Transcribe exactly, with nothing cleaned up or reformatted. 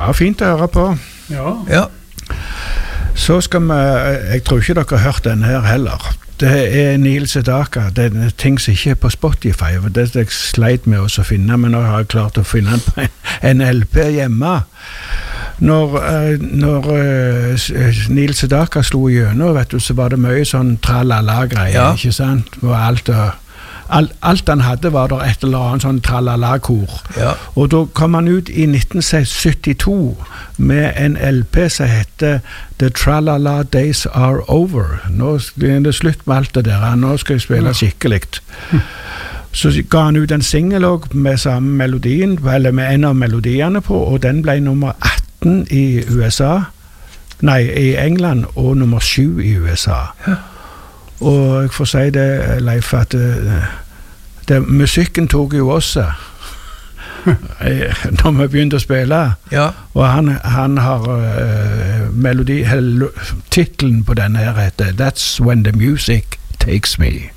Ja, fint å høre på. Ja. Ja. Så skal vi, jeg tror ikke dere har hørt den her heller. Det er Neil Sedaka, det er ting som ikke er på Spotify, og det jeg sleit med oss å finne, men nå har jeg klart å finne den på en L P hjemme. Når, når Neil Sedaka slo gjennom, vet du, så var det mye sånn tralala-greier, Ja. ikke sant? Og alt, alt, alt han hadde var der et eller annet sånn tralala-kor. Ja. Og da kom han ut i nitten syttito med en L P som heter The Tralala Days Are Over. Nå er det slutt med alt det der, nå skal jeg spille skikkelig. Så ga han ut en single også med samme melodien, eller med en av melodiene på, og den ble nummer atten i U S A, nei, i England, og nummer sju i U S A. Ja. Og jeg får si det, Leif, at det, det, musikken tok jo også når vi begynte å spille. Ja. Og han, han har uh, melodi, titelen på denne her heter That's When the Music Takes Me.